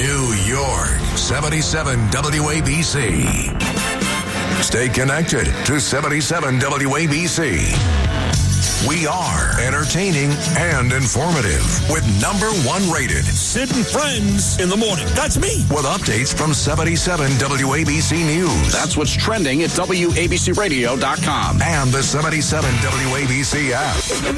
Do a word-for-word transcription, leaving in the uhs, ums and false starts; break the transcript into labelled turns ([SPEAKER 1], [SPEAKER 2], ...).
[SPEAKER 1] New York, seventy-seven W A B C. Stay connected to seventy-seven W A B C. We are entertaining and informative with number one rated
[SPEAKER 2] Sid and Friends in the morning. That's me.
[SPEAKER 1] With updates from seventy-seven W A B C News.
[SPEAKER 3] That's what's trending at W A B C radio dot com.
[SPEAKER 1] And the seventy-seven W A B C app.